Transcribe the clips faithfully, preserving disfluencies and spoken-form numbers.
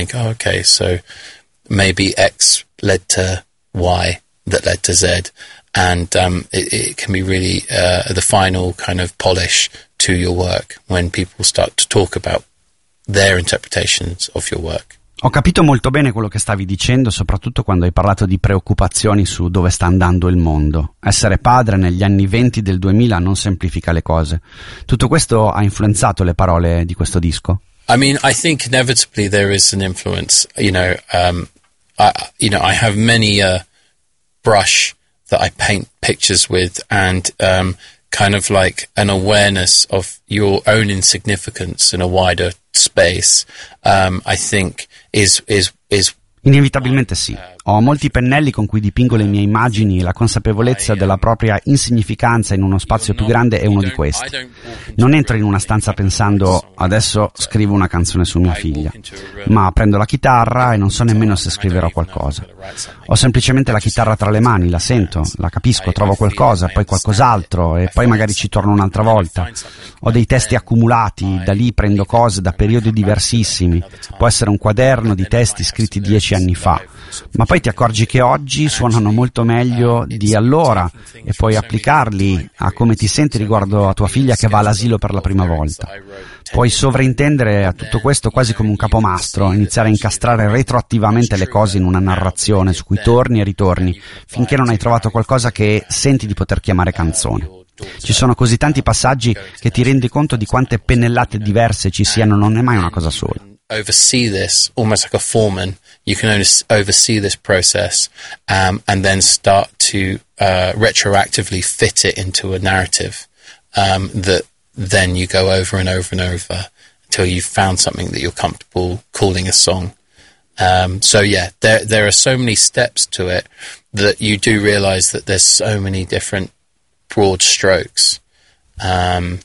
think, oh, okay, so maybe X led to Y that led to Z, and um, it, it can be really uh, the final kind of polish to your work when people start to talk about their interpretations of your work. Ho capito molto bene quello che stavi dicendo, soprattutto quando hai parlato di preoccupazioni su dove sta andando il mondo. Essere padre negli anni venti del duemila non semplifica le cose. Tutto questo ha influenzato le parole di questo disco? I mean, I think inevitably there is an influence. You know, um, I, you know, I have many a brush that I paint pictures with, and um, kind of like an awareness of your own insignificance in a wider space. Um, I think is is is. Inevitabilmente sì. Ho molti pennelli con cui dipingo le mie immagini e la consapevolezza della propria insignificanza in uno spazio più grande è uno di questi. Non entro in una stanza pensando adesso scrivo una canzone su mia figlia, ma prendo la chitarra e non so nemmeno se scriverò qualcosa. Ho semplicemente la chitarra tra le mani, la sento, la capisco, trovo qualcosa, poi qualcos'altro e poi magari ci torno un'altra volta. Ho dei testi accumulati, da lì prendo cose da periodi diversissimi. Può essere un quaderno di testi scritti dieci anni fa, ma poi ti accorgi che oggi suonano molto meglio di allora e puoi applicarli a come ti senti riguardo a tua figlia che va all'asilo per la prima volta. Puoi sovraintendere a tutto questo quasi come un capomastro, iniziare a incastrare retroattivamente le cose in una narrazione su cui torni e ritorni finché non hai trovato qualcosa che senti di poter chiamare canzone. Ci sono così tanti passaggi che ti rendi conto di quante pennellate diverse ci siano, non è mai una cosa sola. Oversee this almost like a foreman. You can only oversee this process um, and then start to uh, retroactively fit it into a narrative um, that then you go over and over and over until you've found something that you're comfortable calling a song. Um, so yeah, there there are so many steps to it that you do realize that there's so many different broad strokes um,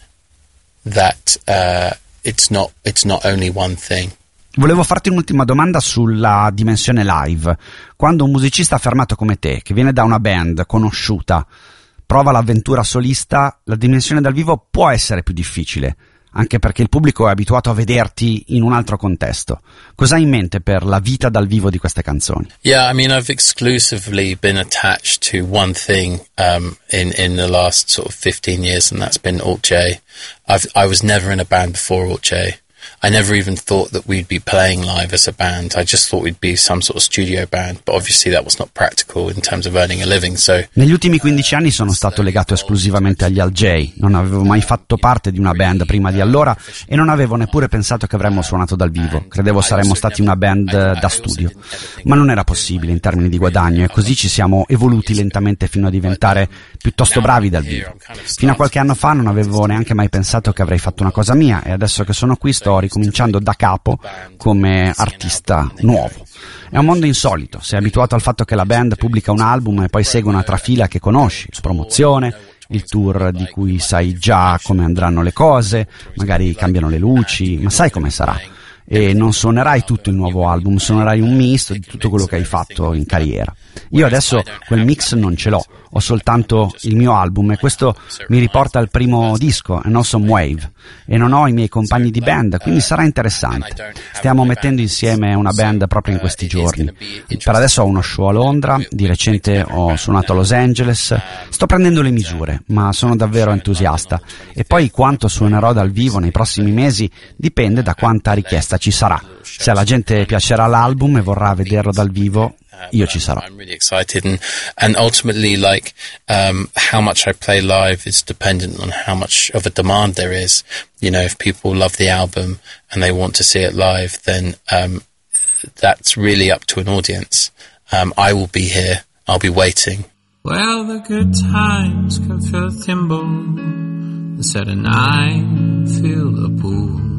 that uh, it's not it's not only one thing. Volevo farti un'ultima domanda sulla dimensione live. Quando un musicista affermato come te, che viene da una band conosciuta, prova l'avventura solista, la dimensione dal vivo può essere più difficile, anche perché il pubblico è abituato a vederti in un altro contesto. Cosa hai in mente per la vita dal vivo di queste canzoni? Yeah, I mean, I've exclusively been attached to one thing um, in in the last sort of fifteen years, and that's been Alt J. I've I was never in a band before Alt J. I never even thought that we'd be playing live as a band. I just thought we'd be some sort of studio band, but obviously that was not practical in terms of earning a living. So negli ultimi quindici anni sono stato legato esclusivamente agli Alt J. Non avevo mai fatto parte di una band prima di allora e non avevo neppure pensato che avremmo suonato dal vivo. Credevo saremmo stati una band da studio, ma non era possibile in termini di guadagno e così ci siamo evoluti lentamente fino a diventare piuttosto bravi dal vivo. Fino a qualche anno fa non avevo neanche mai pensato che avrei fatto una cosa mia e adesso che sono qui sto ricominciando da capo come artista nuovo. È un mondo insolito, sei abituato al fatto che la band pubblica un album e poi segue una trafila che conosci, la promozione, il tour di cui sai già come andranno le cose, magari cambiano le luci, ma sai come sarà. E non suonerai tutto il nuovo album, suonerai un misto di tutto quello che hai fatto in carriera. Io adesso quel mix non ce l'ho, ho soltanto il mio album e questo mi riporta al primo disco, An Awesome Wave, e non ho i miei compagni di band, quindi sarà interessante. Stiamo mettendo insieme una band proprio in questi giorni. Per adesso ho uno show a Londra, di recente ho suonato a Los Angeles, sto prendendo le misure, ma sono davvero entusiasta. E poi quanto suonerò dal vivo nei prossimi mesi dipende da quanta richiesta ci sarà. Se alla gente piacerà l'album e vorrà vederlo dal vivo, io ci sarò. I'm really excited, and and ultimately, like um, how much I play live is dependent on how much of a demand there is. You know, if people love the album and they want to see it live, then um, that's really up to an audience. Um, I will be here. I'll be waiting. Well, the good times can fill a thimble, and said, and I feel a pool.